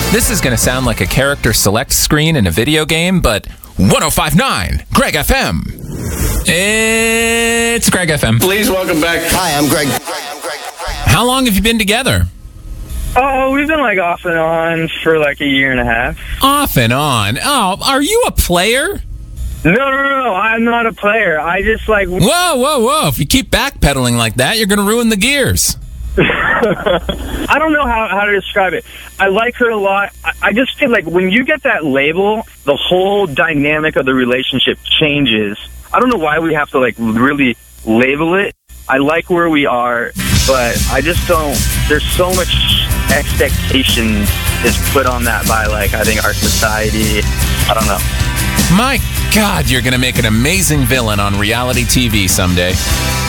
This is going to sound like a character select screen in a video game, but 105.9 Greg FM. It's Greg FM. Please welcome back. Hi, I'm Greg. How long have you been together? Oh, we've been like off and on for like a year and a half. Off and on. Oh, are you a player? No, I'm not a player. I just like... Whoa. If you keep backpedaling like that, you're going to ruin the gears. I don't know how to describe it. I like her a lot. I just feel like when you get that label, the whole dynamic of the relationship changes. I don't know why we have to like really label it. I like where we are, but I just don't... There's so much expectation is put on that by, like, I think our society. I don't know. My God, you're going to make an amazing villain on reality TV someday.